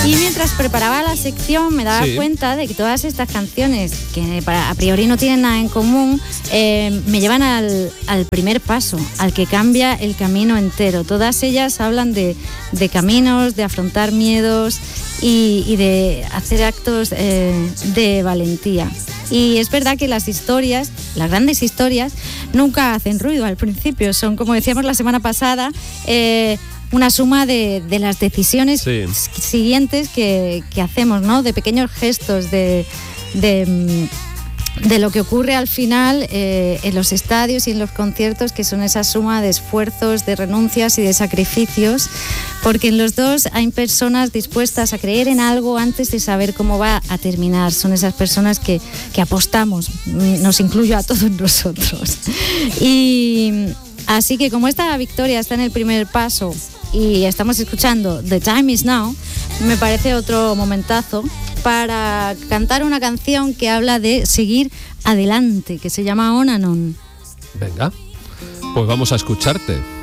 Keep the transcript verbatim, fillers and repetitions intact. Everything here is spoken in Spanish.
Y mientras preparaba la sección me daba Sí. cuenta de que todas estas canciones, que para- a priori no tienen nada en común, eh, me llevan al, al primer paso, al que cambia el camino entero. Todas ellas hablan de, de caminos, de afrontar miedos y, y de hacer actos eh, de valentía. Y es verdad que las historias, las grandes historias, nunca hacen ruido al principio. Son, como decíamos la semana pasada, eh, una suma de, de las decisiones Sí. siguientes que, que hacemos, ¿no? De pequeños gestos, de, de, de lo que ocurre al final eh, en los estadios y en los conciertos, que son esa suma de esfuerzos, de renuncias y de sacrificios, porque en los dos hay personas dispuestas a creer en algo antes de saber cómo va a terminar. Son esas personas que, que apostamos, nos incluyo a todos nosotros. Y así que como esta victoria está en el primer paso y estamos escuchando The Time Is Now, me parece otro momentazo para cantar una canción que habla de seguir adelante, que se llama On and On. Venga, pues vamos a escucharte.